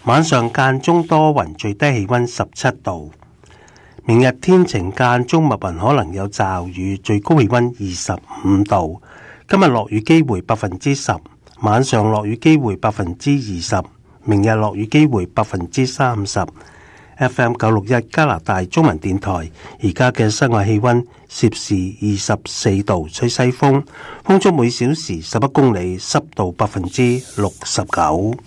晚上間中多雲，最低氣溫17度。明日天晴間中密雲，可能有驟雨，最高氣溫25度。今日落雨機會10%，晚上落雨機會20%，明日落雨機會30%。FM 961加拿大中文電台，而家嘅室外氣溫攝氏24度，吹西風，風速每小時11公里，濕度69%。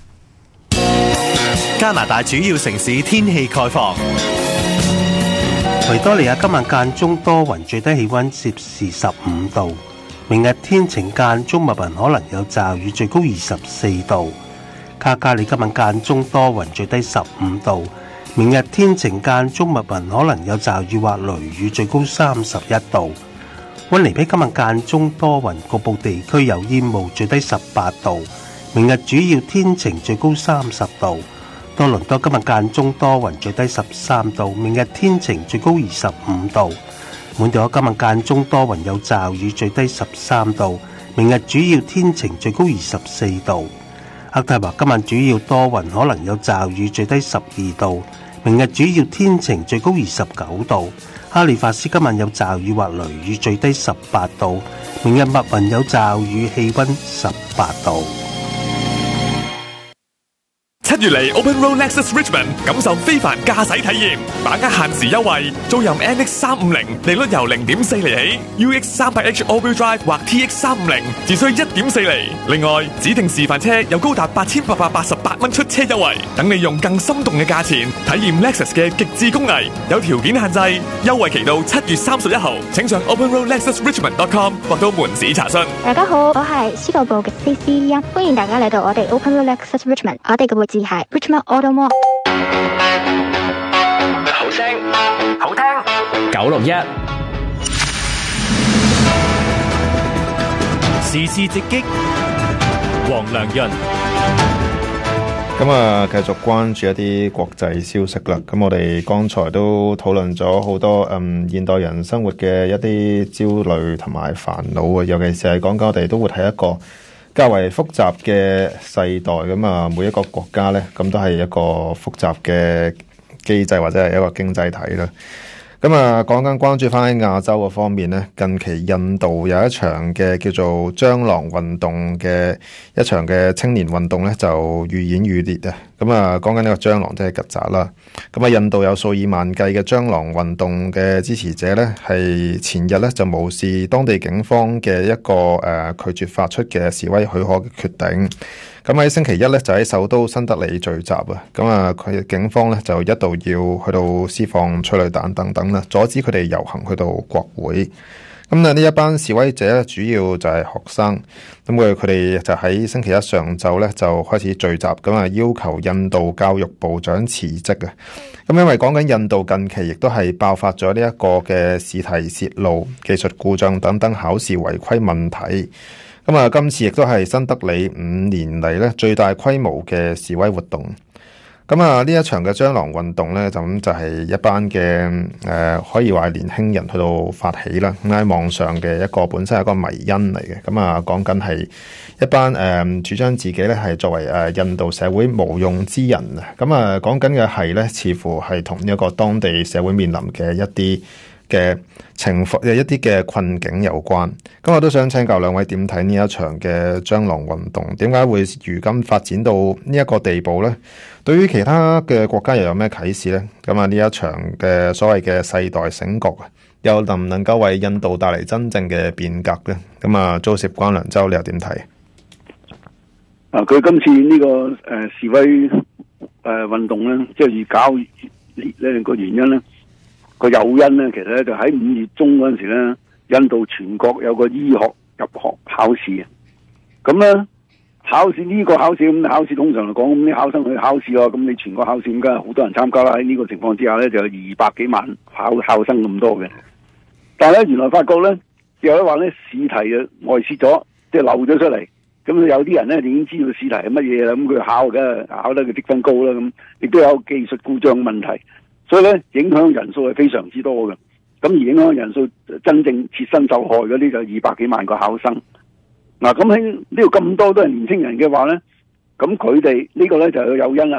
加拿大主要城市天氣概況： 維多利亞今晚間中多雲，最低氣溫攝氏15度。明日天晴間中密雲，可能有驟雨，最高24度。卡加里今晚間中多雲，最低15度。明日天晴間中密雲，可能有驟雨或雷雨，最高31度。溫尼比今晚間中多雲，局部地區有煙霧，最低18度。明日主要天晴，最高30度。多倫多今日間中多雲，最低13度。明日天晴，最高25度。滿島今日間中多雲有驟雨，最低13度。明日主要天晴，最高24度。渥太華今晚主要多雲，可能有驟雨，最低12度。明日主要天晴，最高29度。哈利法斯今晚有驟雨或雷雨，最低18度。明日密雲有驟雨，氣溫18度。 7月嚟 Open Road Lexus Richmond 感受非凡駕駛體驗，把握限時優惠，租任 NX350 利率由 0.4 厘起 ，UX 300H All-Wheel Drive 或 TX350 只需 1.4 厘。另外，指定示範車有高達8888蚊出車優惠，等你用更心動嘅價錢體驗 Lexus 嘅極致工藝。有條件限制，優惠期到7月31號，請上 OpenRoadLexusRichmond.com 或到門市查詢。 大家好，我係司徒部嘅 CC 歡迎大家嚟到我哋 Open Road Lexus Richmond， 我哋嘅位置係 Richmond Auto Mall。 好聲好聽 961 時事直擊，黃良潤。 繼續關注一啲國際消息啦。咁我哋剛才都討論咗好多現代人生活嘅一啲焦慮同埋煩惱啊，尤其是係講緊我哋都活喺一個較為複雜嘅世代。每一個國家呢，咁都係一個複雜嘅機制或者係一個經濟體啦。講緊關注翻喺亞洲嘅方面呢，近期印度有一場嘅叫做蟑螂運動嘅一場嘅青年運動呢，就愈演愈烈啊！講緊呢個蟑螂即係曱甴啦。印度有數以萬計嘅蟑螂運動嘅支持者呢，係前日呢就無視當地警方嘅一個拒絕發出嘅示威許可嘅決定。喺星期一呢，就喺首都新德里聚集啊！佢警方呢，就一度要去到施放催淚彈等等啦，阻止佢哋遊行去到國會。呢一班示威者呢，主要就係學生。佢哋就喺星期一上晝呢，就開始聚集，要求印度教育部長辭職啊！因為講緊印度近期亦都係爆發咗呢一個嘅試題洩露、技術故障等等考試違規問題。今次亦都係新德里5年嚟咧最大規模嘅示威活動。呢一場嘅蟑螂運動咧，就係一班嘅可以話係年輕人去到發起啦。喺網上嘅一個本身係一個迷因嚟嘅。講緊係一班主張自己咧係作為印度社會無用之人啊。講緊嘅係咧，似乎係同一個當地社會面臨嘅一啲嘅情況，一啲嘅困境有關。我都想請教兩位點睇呢一場嘅蟑螂運動？點解會如今發展到呢一個地步呢？對於其他嘅國家又有咩啟示呢？呢一場嘅所謂嘅世代醒覺，又能唔能夠為印度帶嚟真正嘅變革呢？Joseph關良洲，你又點睇？ 佢今次呢個示威運動呢，即係越搞越烈呢個原因呢，個誘因呢，其實咧就喺5月中嗰陣時咧，印度全國有個醫學入學考試。咁咧考試呢個考試，咁考試通常嚟講，咁啲考生去考試咁你全國考試咁梗係好多人參加啦。喺呢個情況之下咧，就有200幾萬考生咁多嘅。但係咧原來發覺咧，有啲話咧試題外泄咗，即係漏咗出嚟。咁有啲人咧已經知道試題係乜嘢啦，咁佢考得佢積分高啦，咁亦都有技術故障問題。所以咧，影響人數係非常之多嘅。咁而影響人數真正切身受害嗰啲就200幾萬個考生。咁喺呢度咁多都係年輕人嘅話咧，咁佢哋呢個咧就有誘因啦。